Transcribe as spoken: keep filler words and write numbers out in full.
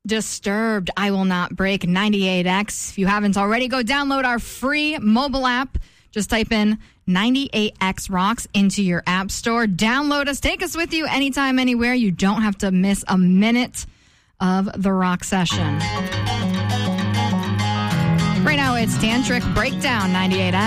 Disturbed, I Will Not Break, ninety-eight X. If you haven't already, go download our free mobile app. Just type in ninety-eight X Rocks into your app store. Download us. Take us with you anytime, anywhere. You don't have to miss a minute of the rock session. Right now, it's Tantric Breakdown, ninety-eight X.